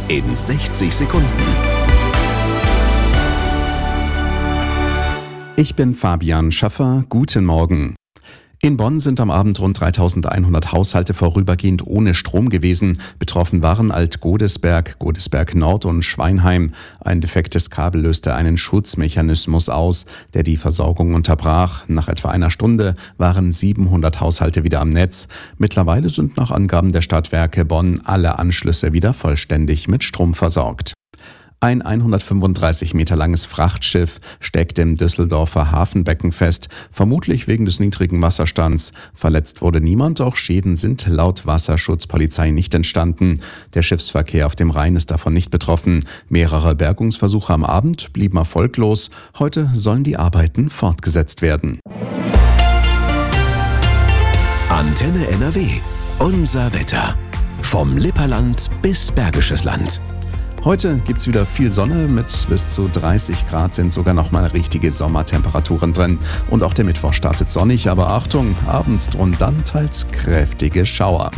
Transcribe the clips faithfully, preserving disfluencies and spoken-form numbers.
in sechzig Sekunden. Ich bin Fabian Schaffer, guten Morgen. In Bonn sind am Abend rund dreitausendeinhundert Haushalte vorübergehend ohne Strom gewesen. Betroffen waren Alt-Godesberg, Godesberg Nord und Schweinheim. Ein defektes Kabel löste einen Schutzmechanismus aus, der die Versorgung unterbrach. Nach etwa einer Stunde waren siebenhundert Haushalte wieder am Netz. Mittlerweile sind nach Angaben der Stadtwerke Bonn alle Anschlüsse wieder vollständig mit Strom versorgt. Ein hundertfünfunddreißig Meter langes Frachtschiff steckte im Düsseldorfer Hafenbecken fest, vermutlich wegen des niedrigen Wasserstands. Verletzt wurde niemand, auch Schäden sind laut Wasserschutzpolizei nicht entstanden. Der Schiffsverkehr auf dem Rhein ist davon nicht betroffen. Mehrere Bergungsversuche am Abend blieben erfolglos. Heute sollen die Arbeiten fortgesetzt werden. Antenne N R W. Unser Wetter. Vom Lipperland bis Bergisches Land. Heute gibt's wieder viel Sonne, mit bis zu dreißig Grad sind sogar noch mal richtige Sommertemperaturen drin. Und auch der Mittwoch startet sonnig, aber Achtung, abends drohen dann teils kräftige Schauer.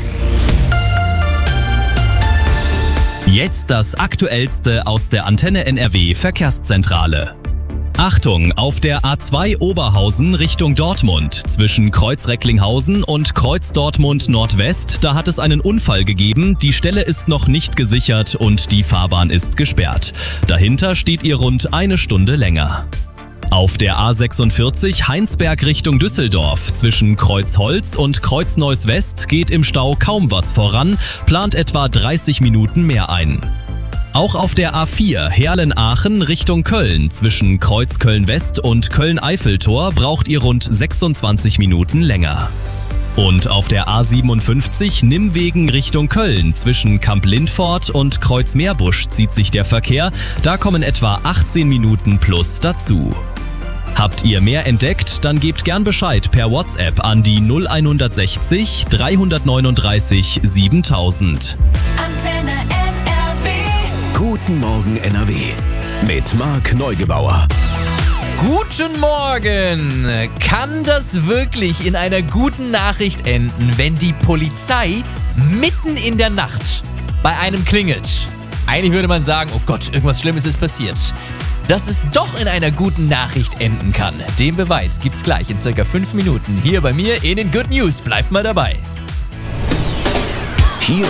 Jetzt das Aktuellste aus der Antenne N R W Verkehrszentrale. Achtung, auf der A zwei Oberhausen Richtung Dortmund zwischen Kreuz Recklinghausen und Kreuz Dortmund Nordwest, da hat es einen Unfall gegeben. Die Stelle ist noch nicht gesichert und die Fahrbahn ist gesperrt. Dahinter steht ihr rund eine Stunde länger. Auf der A sechsundvierzig Heinsberg Richtung Düsseldorf zwischen Kreuzholz und Kreuzneuss West geht im Stau kaum was voran, plant etwa dreißig Minuten mehr ein. Auch auf der A vier Heerlen-Aachen Richtung Köln zwischen Kreuz Köln-West und Köln-Eiffeltor braucht ihr rund sechsundzwanzig Minuten länger. Und auf der A siebenundfünfzig Nimwegen Richtung Köln zwischen Kamp-Lindfort und Kreuz-Meerbusch zieht sich der Verkehr, da kommen etwa achtzehn Minuten plus dazu. Habt ihr mehr entdeckt, dann gebt gern Bescheid per WhatsApp an die null hundertsechzig dreihundertneununddreißig siebentausend. Antenne Guten Morgen N R W mit Marc Neugebauer. Guten Morgen! Kann das wirklich in einer guten Nachricht enden, wenn die Polizei mitten in der Nacht bei einem klingelt? Eigentlich würde man sagen, oh Gott, irgendwas Schlimmes ist passiert. Dass es doch in einer guten Nachricht enden kann, den Beweis gibt's gleich in circa fünf Minuten hier bei mir in den Good News. Bleibt mal dabei.